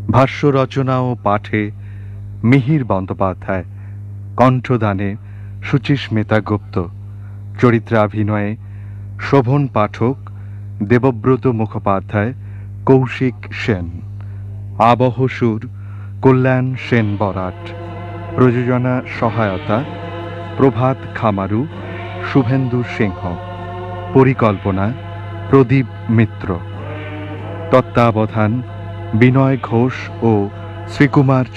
ভাষ্য রচনা ও পাঠে মিহির বন্দ্যোপাধ্যায়, কণ্ঠদানে সুচিস্মিতা গুপ্ত, চরিত্রাভিনয়ে শোভন পাঠক, দেবব্রত মুখোপাধ্যায়, কৌশিক সেন, আবহ সুর কল্যাণ সেন বরাট, প্রযোজনা সহায়তা প্রভাত খামারু, শুভেন্দু সিংহ, পরিকল্পনা প্রদীপ মিত্র, তত্ত্বাবধান বিনয় ঘোষ ও শ্রীকুমার